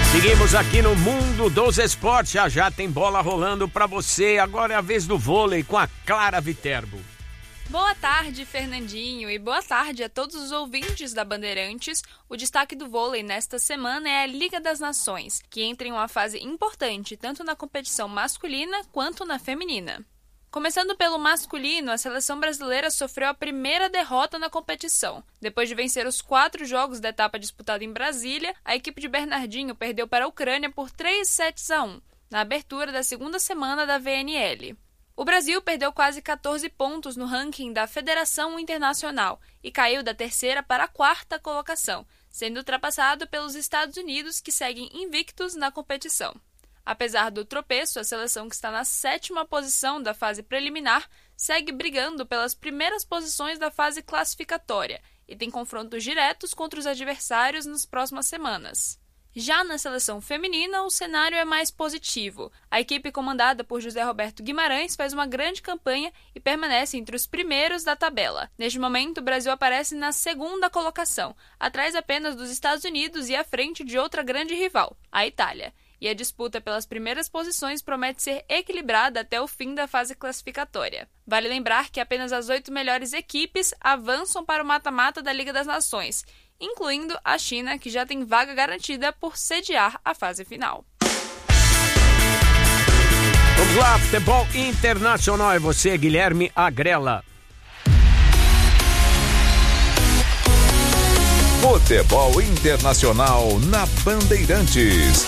Seguimos aqui no Mundo dos Esportes, já tem bola rolando para você. Agora é a vez do vôlei com a Clara Viterbo. Boa tarde, Fernandinho, e boa tarde a todos os ouvintes da Bandeirantes. O destaque do vôlei nesta semana é a Liga das Nações, que entra em uma fase importante tanto na competição masculina quanto na feminina. Começando pelo masculino, a seleção brasileira sofreu a primeira derrota na competição. Depois de vencer os 4 jogos da etapa disputada em Brasília, a equipe de Bernardinho perdeu para a Ucrânia por 3-1, na abertura da segunda semana da VNL. O Brasil perdeu quase 14 pontos no ranking da Federação Internacional e caiu da 3ª para a 4ª colocação, sendo ultrapassado pelos Estados Unidos, que seguem invictos na competição. Apesar do tropeço, a seleção, que está na 7ª posição da fase preliminar, segue brigando pelas primeiras posições da fase classificatória e tem confrontos diretos contra os adversários nas próximas semanas. Já na seleção feminina, o cenário é mais positivo. A equipe comandada por José Roberto Guimarães faz uma grande campanha e permanece entre os primeiros da tabela. Neste momento, o Brasil aparece na 2ª colocação, atrás apenas dos Estados Unidos e à frente de outra grande rival, a Itália. E a disputa pelas primeiras posições promete ser equilibrada até o fim da fase classificatória. Vale lembrar que apenas as 8 melhores equipes avançam para o mata-mata da Liga das Nações, incluindo a China, que já tem vaga garantida por sediar a fase final. Vamos lá, futebol internacional, é você, Guilherme Agrela. Futebol internacional na Bandeirantes.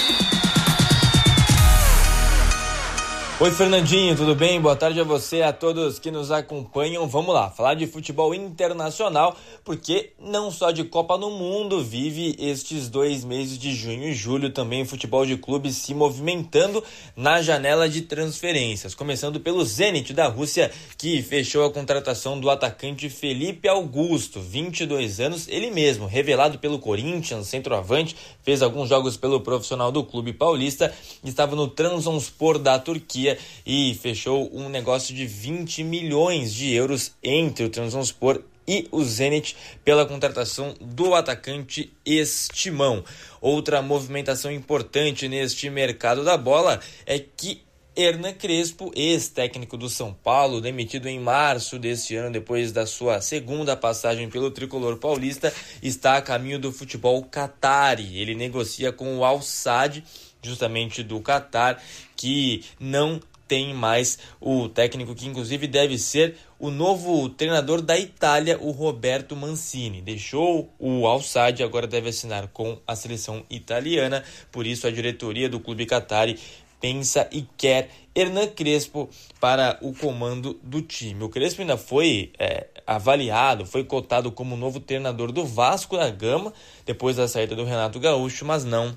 Oi, Fernandinho, tudo bem? Boa tarde a você, a todos que nos acompanham. Vamos lá, falar de futebol internacional, porque não só de Copa no Mundo vive estes 2 meses de junho e julho, também o futebol de clubes se movimentando na janela de transferências. Começando pelo Zenit da Rússia, que fechou a contratação do atacante Felipe Augusto, 22 anos, ele mesmo, revelado pelo Corinthians, centroavante, fez alguns jogos pelo profissional do clube paulista, estava no Trabzonspor da Turquia, e fechou um negócio de 20 milhões de euros entre o Trabzonspor e o Zenit pela contratação do atacante estimão. Outra movimentação importante neste mercado da bola é que Hernan Crespo, ex-técnico do São Paulo, demitido em março deste ano depois da sua 2ª passagem pelo tricolor paulista, está a caminho do futebol qatari. Ele negocia com o Al Sadd, justamente do Qatar, que não tem mais o técnico que inclusive deve ser o novo treinador da Itália, o Roberto Mancini. Deixou o Al Sadd e agora deve assinar com a seleção italiana, por isso a diretoria do clube qatari pensa e quer Hernan Crespo para o comando do time. O Crespo ainda foi avaliado, foi cotado como novo treinador do Vasco da Gama, depois da saída do Renato Gaúcho, mas não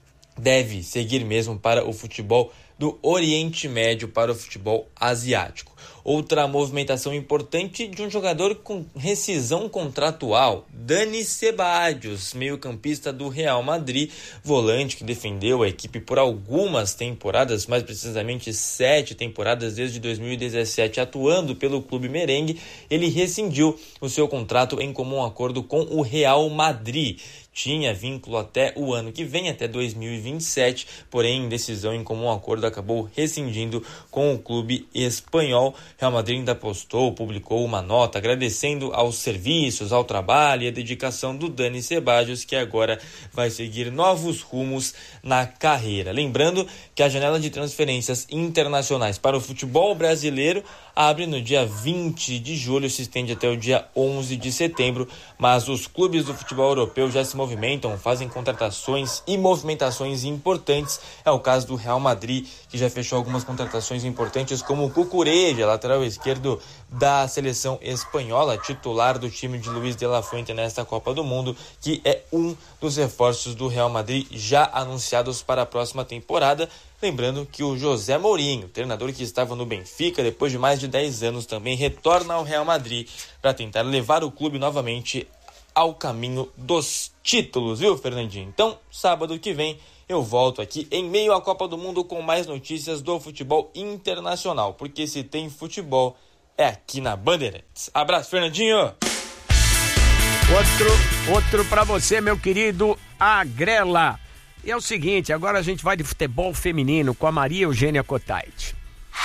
deve seguir mesmo para o futebol do Oriente Médio, para o futebol asiático. Outra movimentação importante de um jogador com rescisão contratual, Dani Ceballos, meio-campista do Real Madrid, volante que defendeu a equipe por algumas temporadas, mais precisamente 7 temporadas desde 2017, atuando pelo clube merengue. Ele rescindiu o seu contrato em comum acordo com o Real Madrid. Tinha vínculo até o ano que vem, até 2027, porém, em decisão em comum acordo, acabou rescindindo com o clube espanhol. Real Madrid ainda publicou uma nota agradecendo aos serviços, ao trabalho e à dedicação do Dani Ceballos, que agora vai seguir novos rumos na carreira. Lembrando que a janela de transferências internacionais para o futebol brasileiro abre no dia 20 de julho, se estende até o dia 11 de setembro, mas os clubes do futebol europeu já se movimentam, fazem contratações e movimentações importantes. É o caso do Real Madrid, que já fechou algumas contratações importantes, como o Cucurella, lateral esquerdo da seleção espanhola, titular do time de Luis de la Fuente nesta Copa do Mundo, que é um dos reforços do Real Madrid já anunciados para a próxima temporada. Lembrando que o José Mourinho, treinador que estava no Benfica depois de mais de 10 anos, também retorna ao Real Madrid para tentar levar o clube novamente ao caminho dos títulos, viu, Fernandinho? Então, sábado que vem, eu volto aqui em meio à Copa do Mundo com mais notícias do futebol internacional, porque se tem futebol, é aqui na Bandeirantes. Abraço, Fernandinho! Outro para você, meu querido Agrela. E é o seguinte, agora a gente vai de futebol feminino com a Maria Eugênia Cotait.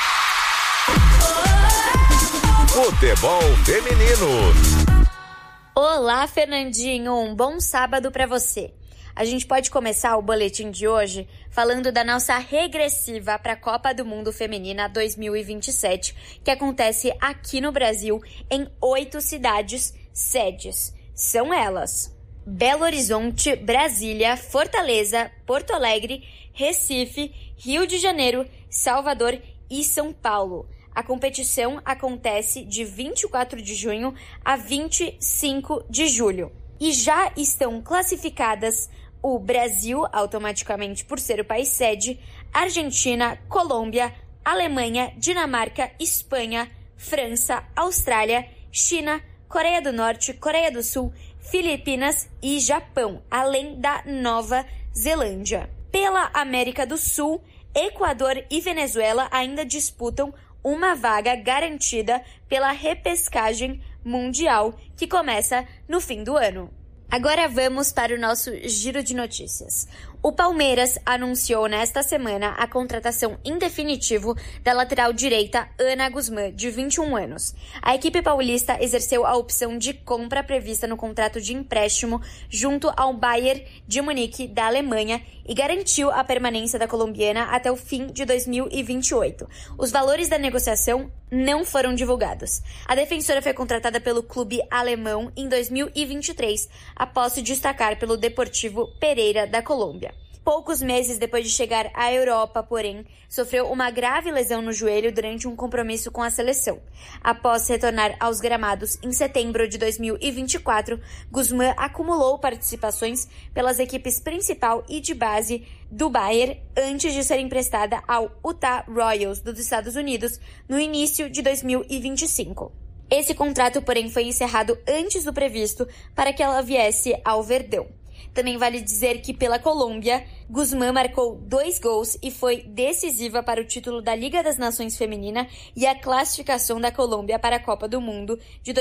Futebol feminino. Olá, Fernandinho, um bom sábado para você. A gente pode começar o boletim de hoje falando da nossa regressiva para a Copa do Mundo Feminina 2027, que acontece aqui no Brasil em 8 cidades sedes. São elas: Belo Horizonte, Brasília, Fortaleza, Porto Alegre, Recife, Rio de Janeiro, Salvador e São Paulo. A competição acontece de 24 de junho a 25 de julho. E já estão classificadas o Brasil, automaticamente por ser o país sede, Argentina, Colômbia, Alemanha, Dinamarca, Espanha, França, Austrália, China, Coreia do Norte, Coreia do Sul, Filipinas e Japão, além da Nova Zelândia. Pela América do Sul, Equador e Venezuela ainda disputam uma vaga garantida pela repescagem mundial, que começa no fim do ano. Agora vamos para o nosso giro de notícias. O Palmeiras anunciou nesta semana a contratação em definitivo da lateral direita Ana Guzmán, de 21 anos. A equipe paulista exerceu a opção de compra prevista no contrato de empréstimo junto ao Bayern de Munique, da Alemanha, e garantiu a permanência da colombiana até o fim de 2028. Os valores da negociação não foram divulgados. A defensora foi contratada pelo clube alemão em 2023, após se destacar pelo Deportivo Pereira da Colômbia. Poucos meses depois de chegar à Europa, porém, sofreu uma grave lesão no joelho durante um compromisso com a seleção. Após retornar aos gramados em setembro de 2024, Guzmán acumulou participações pelas equipes principal e de base do Bayern antes de ser emprestada ao Utah Royals dos Estados Unidos no início de 2025. Esse contrato, porém, foi encerrado antes do previsto para que ela viesse ao Verdão. Também vale dizer que pela Colômbia, Guzmán marcou 2 gols e foi decisiva para o título da Liga das Nações Feminina e a classificação da Colômbia para a Copa do Mundo de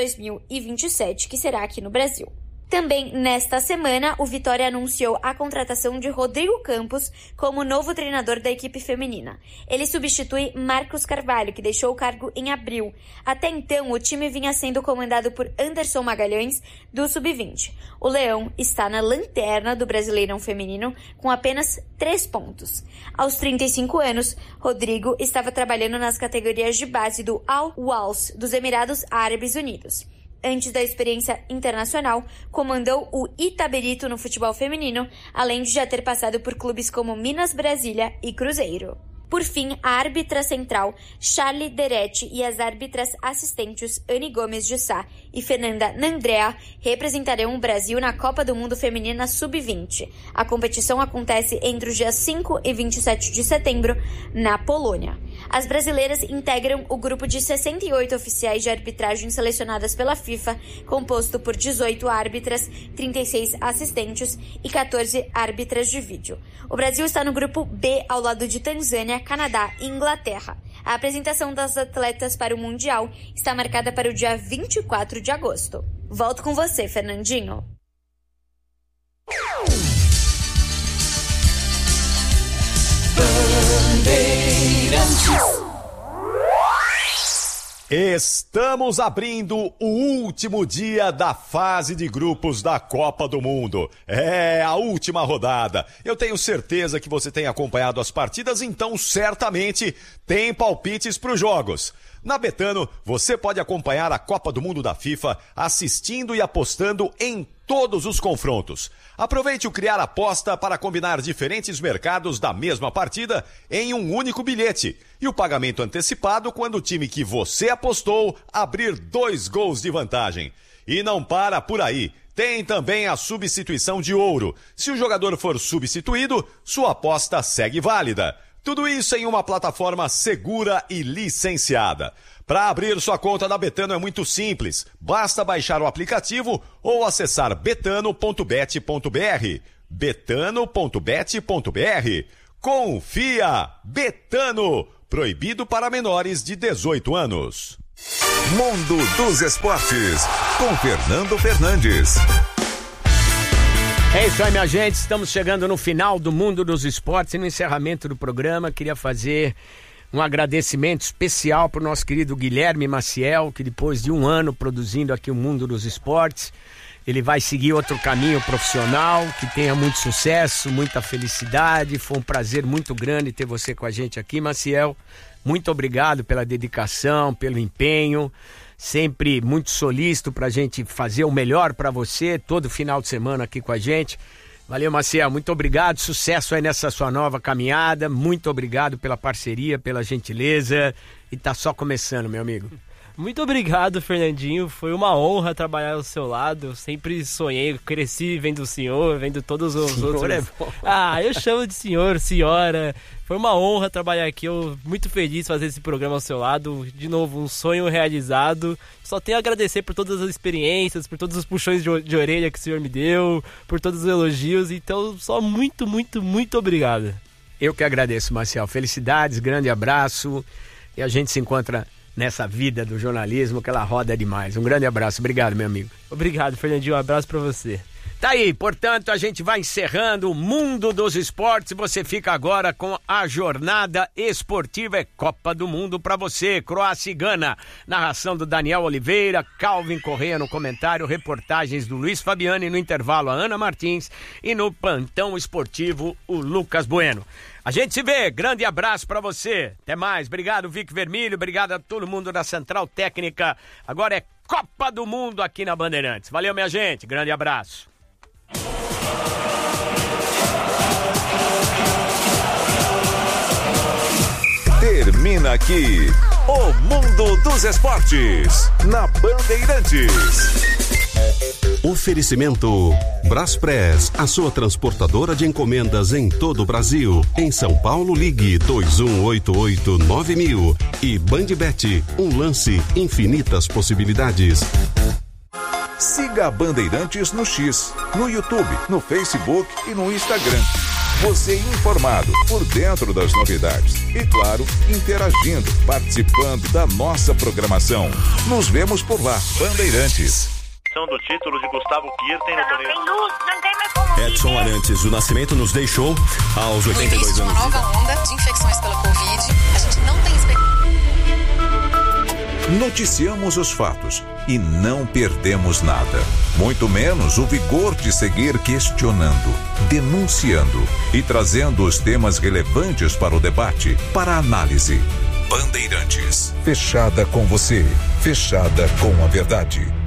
2027, que será aqui no Brasil. Também nesta semana, o Vitória anunciou a contratação de Rodrigo Campos como novo treinador da equipe feminina. Ele substitui Marcos Carvalho, que deixou o cargo em abril. Até então, o time vinha sendo comandado por Anderson Magalhães, do Sub-20. O Leão está na lanterna do Brasileirão Feminino com apenas 3 pontos. Aos 35 anos, Rodrigo estava trabalhando nas categorias de base do Al-Wals, dos Emirados Árabes Unidos. Antes da experiência internacional, comandou o Itaberito no futebol feminino, além de já ter passado por clubes como Minas Brasília e Cruzeiro. Por fim, a árbitra central, Charlie Deretti, e as árbitras assistentes, Anne Gomes de Sá e Fernanda Nandrea, representarão o Brasil na Copa do Mundo Feminina Sub-20. A competição acontece entre os dias 5 e 27 de setembro, na Polônia. As brasileiras integram o grupo de 68 oficiais de arbitragem selecionadas pela FIFA, composto por 18 árbitras, 36 assistentes e 14 árbitras de vídeo. O Brasil está no grupo B, ao lado de Tanzânia, Canadá e Inglaterra. A apresentação das atletas para o Mundial está marcada para o dia 24 de agosto. Volto com você, Fernandinho. Estamos abrindo o último dia da fase de grupos da Copa do Mundo. É a última rodada. Eu tenho certeza que você tem acompanhado as partidas, então certamente tem palpites para os jogos. Na Betano, você pode acompanhar a Copa do Mundo da FIFA assistindo e apostando em todos os confrontos. Aproveite o Criar Aposta para combinar diferentes mercados da mesma partida em um único bilhete. E o pagamento antecipado quando o time que você apostou abrir 2 gols de vantagem. E não para por aí. Tem também a substituição de ouro. Se o jogador for substituído, sua aposta segue válida. Tudo isso em uma plataforma segura e licenciada. Para abrir sua conta da Betano é muito simples. Basta baixar o aplicativo ou acessar betano.bet.br. betano.bet.br. Confia! Betano! Proibido para menores de 18 anos. Mundo dos Esportes, com Fernando Fernandes. É isso aí, minha gente, estamos chegando no final do Mundo dos Esportes e no encerramento do programa. Queria fazer um agradecimento especial para o nosso querido Guilherme Maciel, que depois de um ano produzindo aqui o Mundo dos Esportes, ele vai seguir outro caminho profissional. Que tenha muito sucesso, muita felicidade. Foi um prazer muito grande ter você com a gente aqui, Maciel. Muito obrigado pela dedicação, pelo empenho. Sempre muito solícito pra gente fazer o melhor pra você, todo final de semana aqui com a gente. Valeu, Maciel, muito obrigado, sucesso aí nessa sua nova caminhada, muito obrigado pela parceria, pela gentileza, e tá só começando, meu amigo. Muito obrigado, Fernandinho, foi uma honra trabalhar ao seu lado, eu sempre sonhei, cresci vendo o senhor, vendo todos os senhor outros. É bom. Eu chamo de senhor, senhora, foi uma honra trabalhar aqui, eu muito feliz de fazer esse programa ao seu lado, de novo, um sonho realizado, só tenho a agradecer por todas as experiências, por todos os puxões de orelha que o senhor me deu, por todos os elogios, então só muito, muito, muito obrigado. Eu que agradeço, Marcial, felicidades, grande abraço, e a gente se encontra nessa vida do jornalismo, que ela roda demais. Um grande abraço, obrigado, meu amigo. Obrigado, Fernandinho, um abraço pra você. Tá aí, portanto, a gente vai encerrando o Mundo dos Esportes. Você fica agora com a jornada esportiva. É Copa do Mundo pra você, Croácia e Gana. Narração do Daniel Oliveira, Calvin Correia no comentário, reportagens do Luiz Fabiani, no intervalo a Ana Martins e no plantão esportivo o Lucas Bueno. A gente se vê, grande abraço pra você, até mais, obrigado Vic Vermelho, obrigado a todo mundo da Central Técnica. Agora é Copa do Mundo aqui na Bandeirantes. Valeu, minha gente, grande abraço. Termina aqui o Mundo dos Esportes na Bandeirantes. Oferecimento Braspress, a sua transportadora de encomendas em todo o Brasil. Em São Paulo, ligue 2188-9000. E Bandbet, um lance, infinitas possibilidades. Siga a Bandeirantes no X, no YouTube, no Facebook e no Instagram. Você informado, por dentro das novidades e, claro, interagindo, participando da nossa programação. Nos vemos por lá, Bandeirantes. Do título de Gustavo Kirten no torneio. Edson Arantes do Nascimento nos deixou aos 82 anos. Uma nova onda de infecções pela Covid. A gente não tem Noticiamos os fatos e não perdemos nada. Muito menos o vigor de seguir questionando, denunciando e trazendo os temas relevantes para o debate, para a análise. Bandeirantes. Fechada com você. Fechada com a verdade.